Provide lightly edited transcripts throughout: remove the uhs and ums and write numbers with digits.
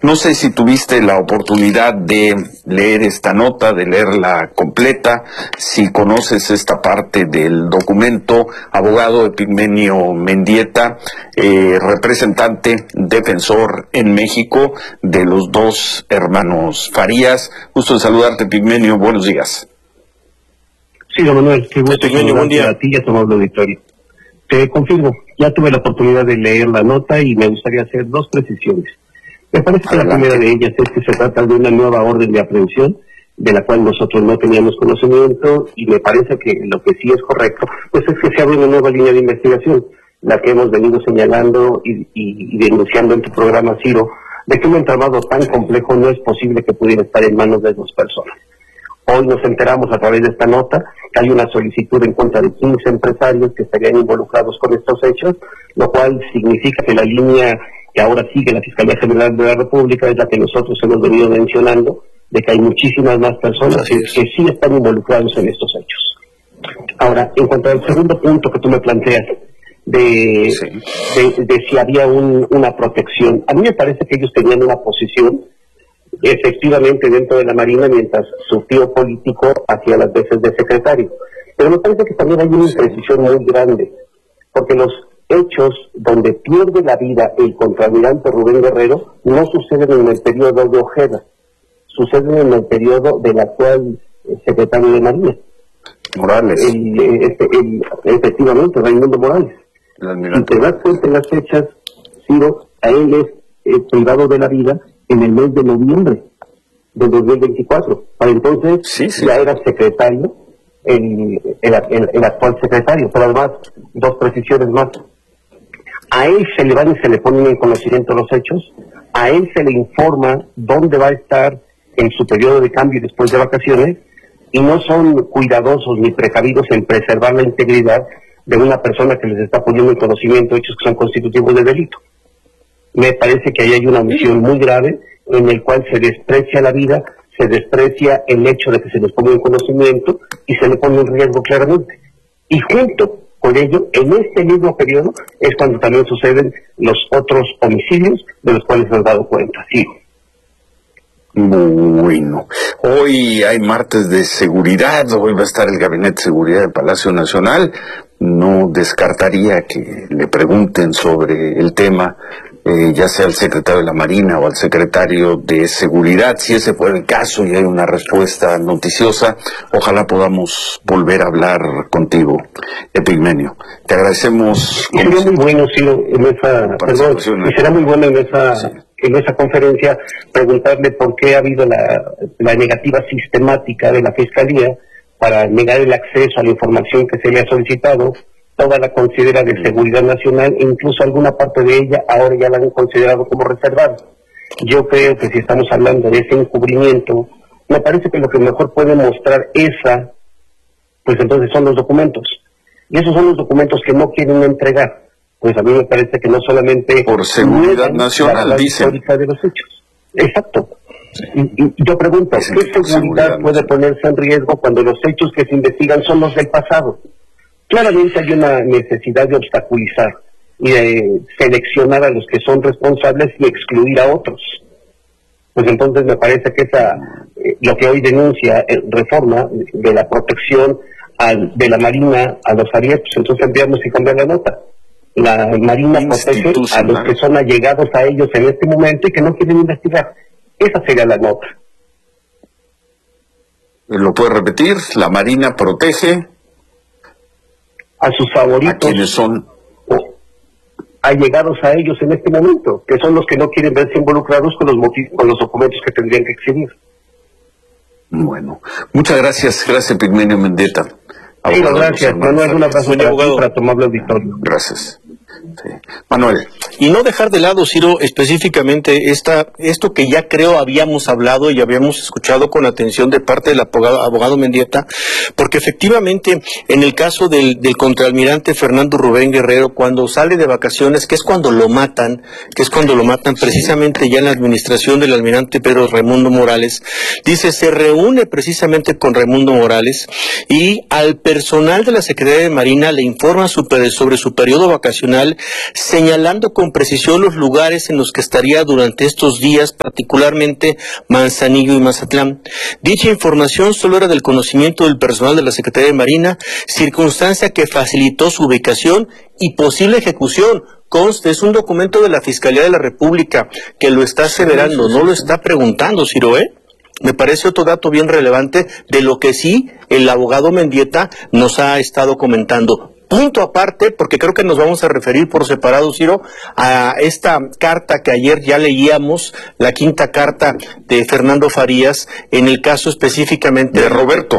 No sé si tuviste la oportunidad de leer esta nota, de leerla completa, si conoces esta parte del documento. Abogado Epigmenio Mendieta, representante, defensor en México de los dos hermanos Farías. Gusto en saludarte, Epigmenio, buenos días. Sí, don Manuel, qué gusto Epigmenio, buen día. A ti y a tu amable auditorio. Te confirmo, ya tuve la oportunidad de leer la nota y me gustaría hacer dos precisiones. Me parece que la primera de ellas es que se trata de una nueva orden de aprehensión, de la cual nosotros no teníamos conocimiento, y me parece que lo que sí es correcto, pues es que se abre una nueva línea de investigación, la que hemos venido señalando y denunciando en tu programa, Ciro, de que un entramado tan complejo no es posible que pudiera estar en manos de dos personas. Hoy nos enteramos a través de esta nota que hay una solicitud en contra de 15 empresarios que estarían involucrados con estos hechos, lo cual significa que la línea que ahora sigue la Fiscalía General de la República es la que nosotros hemos venido mencionando, de que hay muchísimas más personas que sí están involucrados en estos hechos. Ahora, en cuanto al segundo punto que tú me planteas, de si había una protección, a mí me parece que ellos tenían una posición efectivamente dentro de la Marina, mientras su tío político hacía las veces de secretario. Pero me parece que también hay una imprecisión muy grande, porque los hechos donde pierde la vida el contraalmirante Rubén Guerrero no suceden en el periodo de Ojeda, suceden en el periodo del actual secretario de Marina, Morales. Efectivamente, Raimundo Morales. Si te das cuenta en las fechas, Ciro, a él es privado de la vida en el mes de noviembre de 2024. Para entonces ya era secretario, el actual secretario. Pero además, dos precisiones más. A él se le van y se le ponen en conocimiento los hechos, a él se le informa dónde va a estar en su periodo de cambio y después de vacaciones, y no son cuidadosos ni precavidos en preservar la integridad de una persona que les está poniendo en conocimiento hechos que son constitutivos de delito. Me parece que ahí hay una omisión muy grave en el cual se desprecia la vida, se desprecia el hecho de que se les ponga en conocimiento y se le pone en riesgo claramente. Y junto con ello, en este mismo periodo es cuando también suceden los otros homicidios de los cuales se han dado cuenta. Sí. Bueno, hoy hay martes de seguridad, hoy va a estar el Gabinete de Seguridad del Palacio Nacional. No descartaría que le pregunten sobre el tema, ya sea al secretario de la Marina o al secretario de Seguridad. Si ese fuera el caso y hay una respuesta noticiosa, ojalá podamos volver a hablar contigo, Epigmenio. Te agradecemos. Y sería muy bueno, Ciro, será muy bueno en esa conferencia preguntarle por qué ha habido la negativa sistemática de la Fiscalía para negar el acceso a la información que se le ha solicitado. Toda la considera de seguridad nacional e incluso alguna parte de ella ahora ya la han considerado como reservada. Yo creo que si estamos hablando de ese encubrimiento, me parece que lo que mejor puede mostrar pues entonces son los documentos. Y esos son los documentos que no quieren entregar. Pues a mí me parece que no solamente por seguridad nacional, la histórica de los hechos. Exacto. Y yo pregunto, ¿qué seguridad puede ponerse en riesgo cuando los hechos que se investigan son los del pasado? Claramente hay una necesidad de obstaculizar y de seleccionar a los que son responsables y excluir a otros. Pues entonces me parece que lo que hoy denuncia Reforma de la protección de la Marina a los Farías, pues entonces tendríamos que cambiar la nota. La Marina protege a los que son allegados a ellos en este momento y que no quieren investigar. Esa sería la nota. ¿Lo puede repetir? La Marina protege a sus favoritos. ¿A quiénes son? Allegados a ellos en este momento, que son los que no quieren verse involucrados con los documentos que tendrían que exhibir. Bueno, muchas gracias. Gracias, Epigmenio Mendieta. Sí, gracias, Manuel. Un abrazo para tu amable auditorio. Gracias. Sí. Manuel. Y no dejar de lado, Ciro, específicamente esto que ya creo habíamos hablado y habíamos escuchado con atención de parte del abogado Mendieta, porque efectivamente en el caso del contraalmirante Fernando Rubén Guerrero, cuando sale de vacaciones, que es cuando lo matan precisamente ya en la administración del almirante Pedro Raimundo Morales, dice, se reúne precisamente con Raimundo Morales y al personal de la Secretaría de Marina le informa sobre su periodo vacacional Nacional, señalando con precisión los lugares en los que estaría durante estos días, particularmente Manzanillo y Mazatlán. Dicha información solo era del conocimiento del personal de la Secretaría de Marina, circunstancia que facilitó su ubicación y posible ejecución. Conste, es un documento de la Fiscalía de la República que lo está aseverando, no lo está preguntando, Ciro, Me parece otro dato bien relevante de lo que sí el abogado Mendieta nos ha estado comentando. Punto aparte, porque creo que nos vamos a referir por separado, Ciro, a esta carta que ayer ya leíamos, la quinta carta de Fernando Farías, en el caso específicamente de Roberto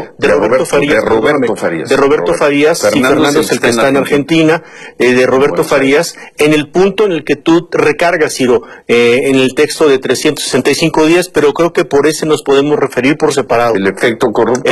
Farías. Fernando es el que está en Argentina, de Roberto Farías, en el punto en el que tú recargas, Ciro, en el texto de 365 días, pero creo que por ese nos podemos referir por separado. El efecto corruptor.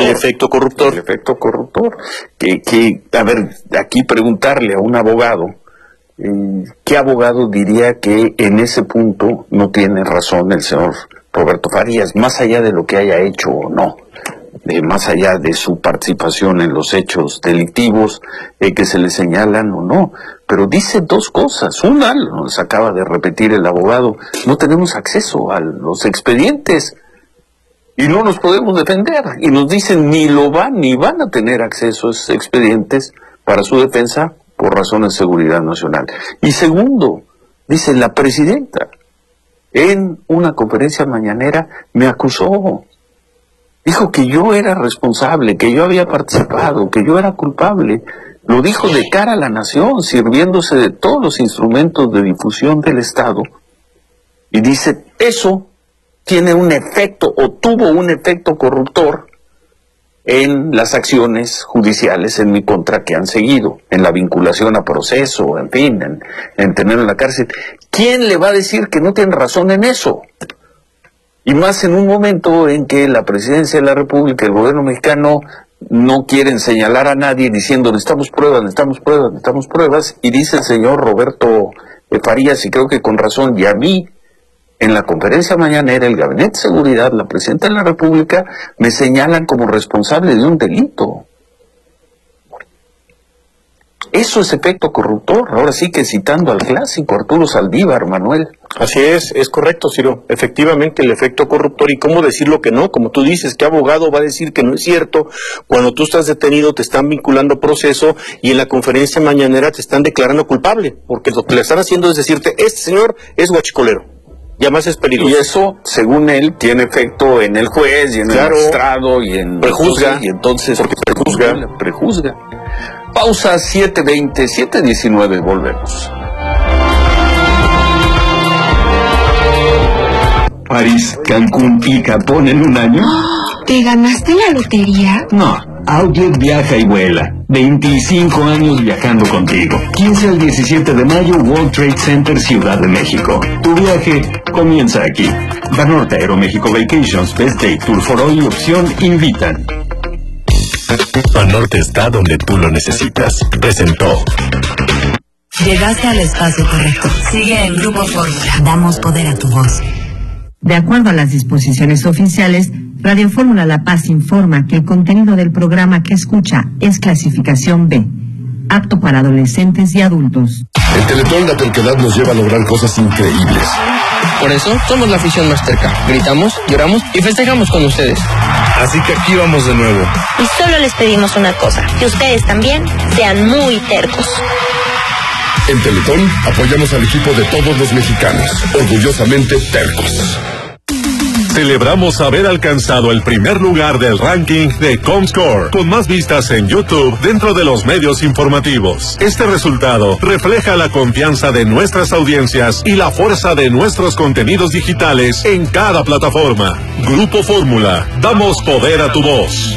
A ver, aquí preguntarle a un abogado, ¿qué abogado diría que en ese punto no tiene razón el señor Roberto Farías, más allá de lo que haya hecho o no, más allá de su participación en los hechos delictivos que se le señalan o no? Pero dice dos cosas. Una, nos acaba de repetir el abogado, no tenemos acceso a los expedientes y no nos podemos defender, y nos dicen ni van a tener acceso a esos expedientes para su defensa por razones de seguridad nacional. Y segundo, dice la presidenta, en una conferencia mañanera me acusó, dijo que yo era responsable, que yo había participado, que yo era culpable. Lo dijo de cara a la nación, sirviéndose de todos los instrumentos de difusión del Estado, y dice, eso tiene un efecto, o tuvo un efecto corruptor en las acciones judiciales en mi contra que han seguido, en la vinculación a proceso, en fin, en tenerlo en la cárcel. ¿Quién le va a decir que no tiene razón en eso? Y más en un momento en que la Presidencia de la República, el gobierno mexicano, no quieren señalar a nadie diciendo necesitamos pruebas, y dice el señor Roberto Farías, y creo que con razón, y a mí, en la conferencia mañanera, el Gabinete de Seguridad, la Presidenta de la República, me señalan como responsable de un delito. Eso es efecto corruptor. Ahora sí que citando al clásico Arturo Saldívar, Manuel. Así es correcto, Ciro. Efectivamente, el efecto corruptor. ¿Y cómo decirlo que no? Como tú dices, ¿qué abogado va a decir que no es cierto? Cuando tú estás detenido, te están vinculando a proceso y en la conferencia mañanera te están declarando culpable, porque lo que le están haciendo es decirte, este señor es guachicolero. Y además es peligroso. Y eso, según él, tiene efecto en el juez y en el magistrado y en... Prejuzga. Y entonces... Porque prejuzga. Pausa 7:20, 7:19, volvemos. París, Cancún y Japón en un año. ¿Te ganaste la lotería? No, Outlet viaja y vuela. 25 años viajando contigo. 15 al 17 de mayo, World Trade Center, Ciudad de México. Tu viaje comienza aquí. Banorte Aeroméxico Vacations, Best Day Tour for All y Opción invitan. Banorte está donde tú lo necesitas. Presentó. Llegaste al espacio correcto. Sigue en Grupo Fórmula. Damos poder a tu voz. De acuerdo a las disposiciones oficiales, Radio Fórmula La Paz informa que el contenido del programa que escucha es clasificación B, apto para adolescentes y adultos. En Teletón la terquedad nos lleva a lograr cosas increíbles. Por eso somos la afición más terca. Gritamos, lloramos y festejamos con ustedes. Así que aquí vamos de nuevo. Y solo les pedimos una cosa, que ustedes también sean muy tercos. En Teletón apoyamos al equipo de todos los mexicanos, orgullosamente tercos. Celebramos haber alcanzado el primer lugar del ranking de Comscore, con más vistas en YouTube dentro de los medios informativos. Este resultado refleja la confianza de nuestras audiencias y la fuerza de nuestros contenidos digitales en cada plataforma. Grupo Fórmula, damos poder a tu voz.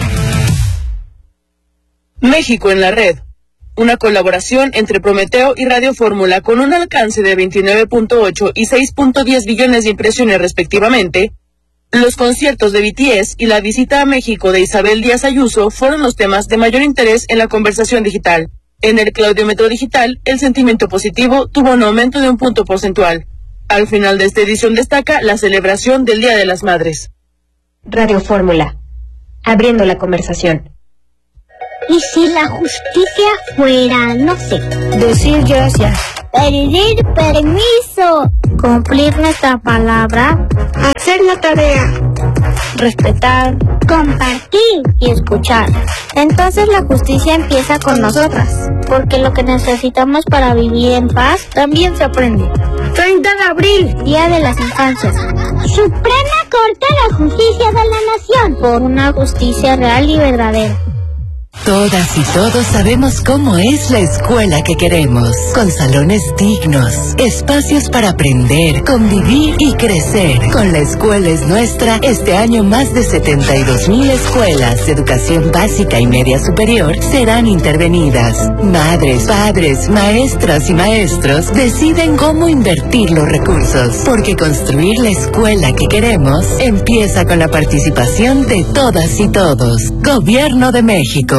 México en la red. Una colaboración entre Prometeo y Radio Fórmula con un alcance de 29.8 y 6.10 billones de impresiones respectivamente. Los conciertos de BTS y la visita a México de Isabel Díaz Ayuso fueron los temas de mayor interés en la conversación digital. En el Claudiómetro digital, el sentimiento positivo tuvo un aumento de 1 punto porcentual. Al final de esta edición destaca la celebración del Día de las Madres. Radio Fórmula, abriendo la conversación. ¿Y si la justicia fuera, no sé, decir gracias, pedir permiso, cumplir nuestra palabra, hacer la tarea, respetar, compartir y escuchar? Entonces la justicia empieza con nosotras, porque lo que necesitamos para vivir en paz también se aprende. 30 de abril, Día de las Infancias. Suprema Corte de Justicia de la Nación, por una justicia real y verdadera. Todas y todos sabemos cómo es la escuela que queremos, con salones dignos, espacios para aprender, convivir y crecer. Con La Escuela es Nuestra, este año más de 72,000 escuelas de educación básica y media superior serán intervenidas. Madres, padres, maestras y maestros deciden cómo invertir los recursos, porque construir la escuela que queremos empieza con la participación de todas y todos. Gobierno de México.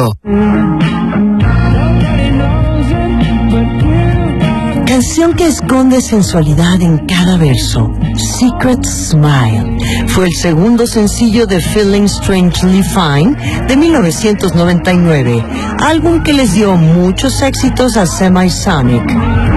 Canción que esconde sensualidad en cada verso. Secret Smile fue el segundo sencillo de Feeling Strangely Fine de 1999, álbum que les dio muchos éxitos a Semisonic.